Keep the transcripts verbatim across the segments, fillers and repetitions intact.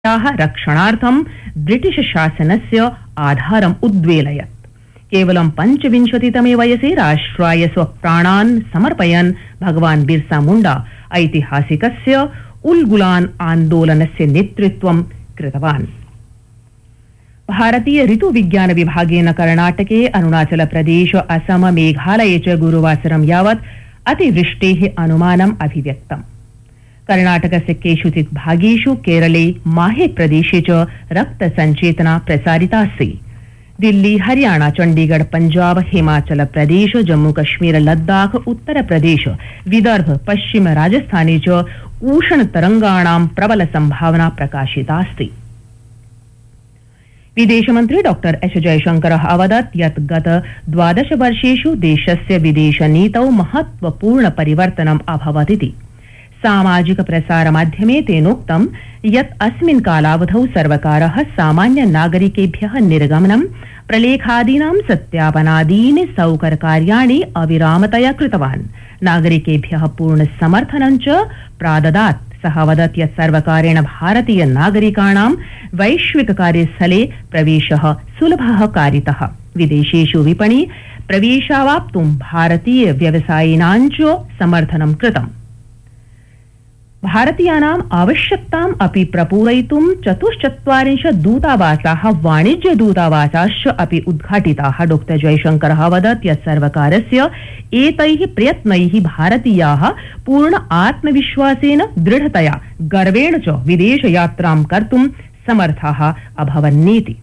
रक्षणार्थं ब्रिटिश शासनस्य आधारम् उद्वेलयत्। केवलं पञ्चविंशतितमे वयसि राष्ट्राय स्वप्राणान् समर्पयन् भगवान् बिरसा मुण्डा ऐतिहासिकस्य उल्गुलान आन्दोलनस्य नेतृत्वं कृतवान्। भारतीय ऋतु विज्ञान विभागेन कर्णाटके अरुणाचल प्रदेश असम मेघालये च गुरुवासरं यावत् अतिवृष्टेः अनुमानम् अभिव्यक्तम्। कर्णाटकस्य केषुचित् भागेषु केरले माहे प्रदेशे च रक्त संचेतना प्रसारितास्ति। दिल्ली हरियाणा चण्डीगढ़ पंजाब हिमाचल प्रदेश जम्मू कश्मीर लद्दाख उत्तर प्रदेश विदर्भ पश्चिम राजस्थाने च उष्ण तरंगाणां प्रबल संभावना प्रकाशितास्ति। विदेशमन्त्री डॉक्टर एस जयशंकरः अवदत् यत् गत द्वादश वर्षेषु देशस्य विदेशनीतौ महत्वपूर्ण परिवर्तनम् अभवत् इति। सामाजिक प्रसार माध्यमे तेनोक्तं यत् अस्मिन् कालावधौ सर्वकारः सामान्य नागरिकेभ्यः निर्गमनं प्रलेखादीनां सत्यापनादीनि सौकर्यकार्याणि अविरामतया कृतवान्। नागरिकेभ्यः पूर्ण समर्थनं च प्राददात्। सः वदत् यत् सर्वकारेण भारतीय नागरिकाणां वैश्विक कार्यस्थले प्रवेशः सुलभः कारितः। विदेशेषु विपणि प्रवेशावाप्तुं भारतीय व्यवसायिनां च समर्थनं कृतम्। भारतीयानाम् आवश्यकताम् अपि प्रपूरयितुं चतुश्चत्वारिंशत् दूतावासाः वाणिज्य दूतावासाश्च अपि उद्घाटिताः। डॉक्टर जयशंकरः अवदत् यत् सर्वकारस्य एतैः प्रयत्नैः भारतीयाः पूर्ण आत्मविश्वासेन दृढतया गर्वेण च विदेशयात्रां कर्तुं समर्थाः अभवन्नीति।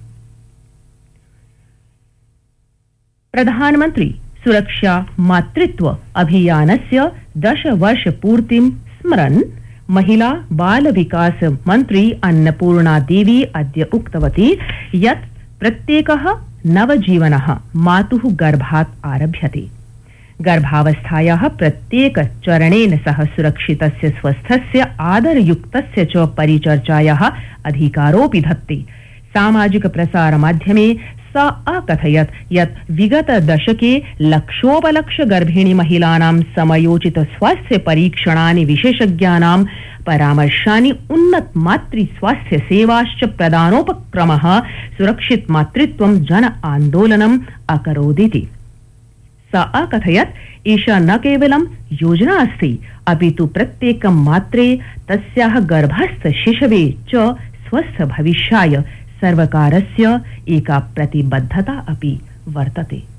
प्रधानमन्त्री सुरक्षा मातृत्व अभियानस्य दश वर्ष पूर्तिं स्मरन् महिला बाल विकास मंत्री अन्नपूर्णा देवी अद्य उक्तवती यत् प्रत्येकः नवजीवनः मातुः गर्भात् आरभ्यते। गर्भावस्थायाः प्रत्येक चरणेन सह सुरक्षितस्य स्वस्थस्य आदरयुक्तस्य च परिचर्चायाः अधिकारोऽपि धत्ते। सामाजिक प्रसार माध्यमे सा अकथयत् यत् विगत दशके लक्षोपलक्ष गर्भिणी महिलानां समयोचित स्वास्थ्य परीक्षणानि विशेषज्ञानां परामर्शानि उन्नत मातृ स्वास्थ्य सेवाश्च प्रदानोपक्रमः सुरक्षित मातृत्वं जन आन्दोलनम् अकरोदिति। सा अकथयत् एषा न केवलं योजना अस्ति अपि तु प्रत्येकं मात्रे तस्याः गर्भस्थ शिशवे च स्वस्थ भविष्याय सर्वकारस्य एका प्रतिबद्धता अपि वर्तते।